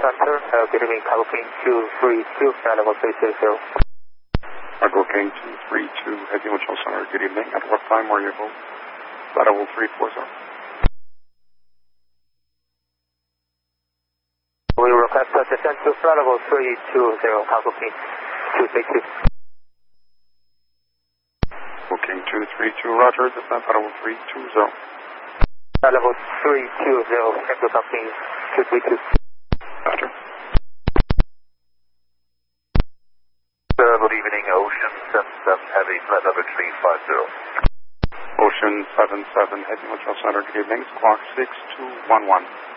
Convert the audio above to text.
Center, good evening, Cargo King 232, level 320. Cargo King 232, heading Control Center, good evening. At what time were you able? Level 340. We request descent to flight level 320, Cargo King 232. Cargo King 232, roger, descent at level 320. Level 320, Central Cargo King 232. Roger. Good evening, Ocean 77, heavy, flight number 350. Ocean 77, heading Control Center, good evening. Squawk 6211.